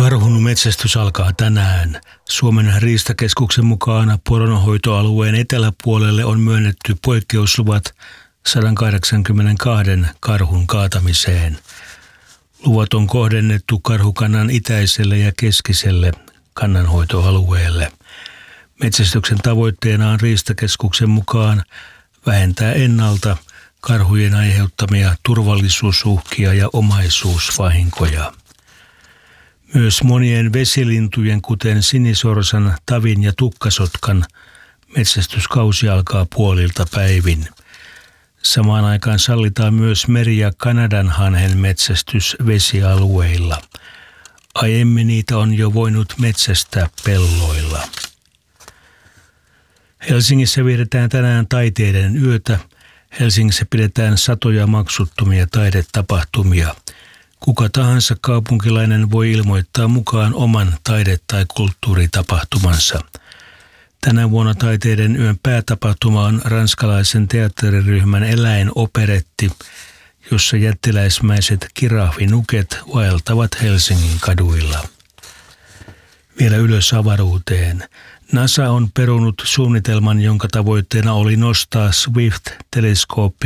Karhun metsästys alkaa tänään. Suomen riistakeskuksen mukaan poronhoitoalueen eteläpuolelle on myönnetty poikkeusluvat 182 karhun kaatamiseen. Luvat on kohdennettu karhukannan itäiselle ja keskiselle kannanhoitoalueelle. Metsästyksen tavoitteena on riistakeskuksen mukaan vähentää ennalta karhujen aiheuttamia turvallisuusuhkia ja omaisuusvahinkoja. Myös monien vesilintujen, kuten sinisorsan, tavin ja tukkasotkan, metsästyskausi alkaa puolilta päivin. Samaan aikaan sallitaan myös meri- ja kanadanhanhen metsästys vesialueilla. Aiemmin niitä on jo voinut metsästää pelloilla. Helsingissä vietetään tänään taiteiden yötä. Helsingissä pidetään satoja maksuttomia taidetapahtumia. Kuka tahansa kaupunkilainen voi ilmoittaa mukaan oman taide- tai kulttuuritapahtumansa. Tänä vuonna taiteiden yön päätapahtuma on ranskalaisen teatteriryhmän eläinoperetti, jossa jättiläismäiset kirahvinuket vaeltavat Helsingin kaduilla. Vielä ylös avaruuteen. NASA on perunut suunnitelman, jonka tavoitteena oli nostaa Swift-teleskooppi